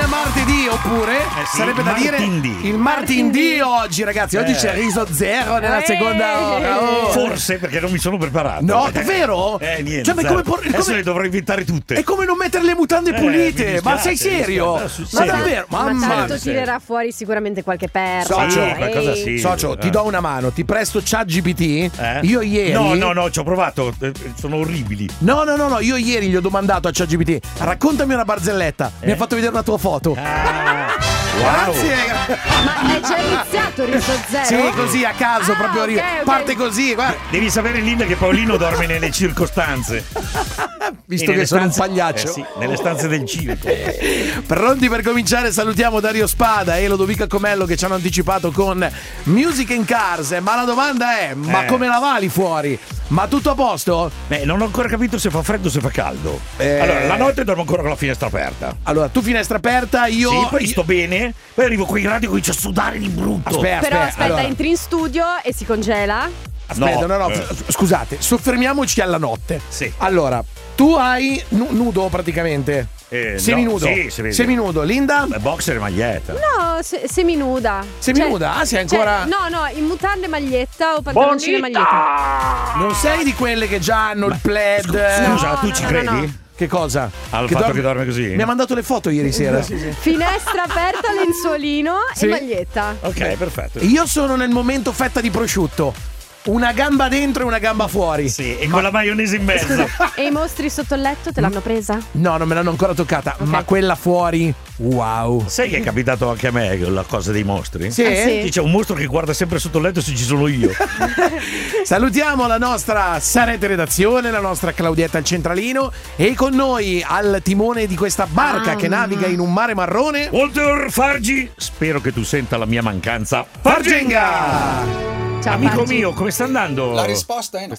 martedì, oppure sarebbe da dire il martindì oggi, ragazzi. Oggi c'è riso zero nella seconda ora. Forse perché non mi sono preparato. No, davvero? Niente. Cioè, adesso le dovrei inventare tutte. È come non mettere le mutande pulite. Ma sei serio? Ma davvero? Ma tanto tirerà fuori sicuramente qualche perla. Socio, ti do una mano, ti presto ChatGPT. Io ieri. No, ci ho provato. Sono orribili. No, io ieri gli ho domandato a ChatGPT: raccontami una barzelletta. Mi ha fatto vedere una tua foto. Grazie. Ma è già iniziato riso zero? Sì, così a caso, proprio okay. Parte così, guarda. Devi sapere, Linda, che Paolino dorme nelle circostanze. Visto che sono un pagliaccio. Sì, nelle stanze del circo. Pronti per cominciare? Salutiamo Dario Spada e Lodovica Comello che ci hanno anticipato con Music and Cars. Ma la domanda è: ma come la va lì fuori? Ma tutto a posto? Non ho ancora capito se fa freddo o se fa caldo. Allora, la notte dormo ancora con la finestra aperta. Allora, tu finestra aperta, io. Sì, poi sto bene. Poi arrivo con i gradi e comincio a sudare di brutto. Però aspetta, allora. entri in studio e si congela? Aspetta, no. Scusate, soffermiamoci alla notte. Sì. Allora, tu hai nudo praticamente. Seminudo. No, sì, seminudo. Linda? Boxer e maglietta. No, seminuda. Seminuda? Sei ancora. No, in mutande maglietta o pantaloncini e maglietta. Non sei di quelle che già hanno il plaid. Scusa, tu ci credi? No. Che cosa? Al fatto che dorme così? Mi ha mandato le foto ieri sera. Sì. Finestra aperta, lenzuolino e maglietta. Ok, perfetto. Io sono nel momento fetta di prosciutto. Una gamba dentro e una gamba fuori. Sì, e con la maionese in mezzo. E i mostri sotto il letto te l'hanno presa? No, non me l'hanno ancora toccata. Okay. Ma quella fuori, wow. Sai che è capitato anche a me la cosa dei mostri? Sì. Sì. C'è un mostro che guarda sempre sotto il letto se ci sono io. Salutiamo la nostra Sarete redazione, la nostra Claudietta al centralino, e con noi al timone di questa barca che naviga in un mare marrone, Walter Fargi. Spero che tu senta la mia mancanza. Fargenga! Ciao, Amico Fargi. mio, come sta andando? La risposta è no.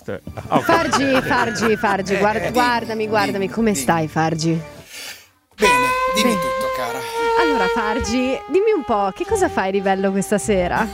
Fargi, guardami, come stai, Fargi? Bene, dimmi tutto, cara. Allora, Fargi, dimmi un po', che cosa fai di bello questa sera?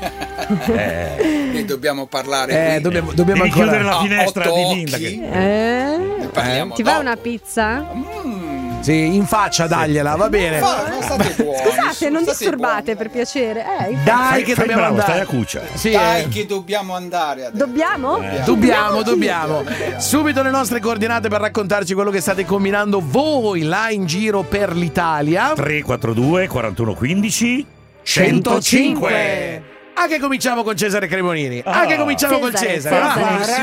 Ne dobbiamo parlare qui. Dobbiamo Devi ancora chiudere la finestra di Linda. Parliamo Ti fai una pizza? Sì, in faccia dagliela, va bene. State buoni. Scusate, non state disturbate, buoni. per piacere. Dai, che Fai dobbiamo bravo, andare. stai a cuccia. Sì, Dai, che dobbiamo andare adesso. Dobbiamo? Dobbiamo. Subito le nostre coordinate per raccontarci quello che state combinando voi là in giro per l'Italia. 342 41 15 105. Che cominciamo con Cesare Cremonini. Che cominciamo col Cesare. Cesare. Va.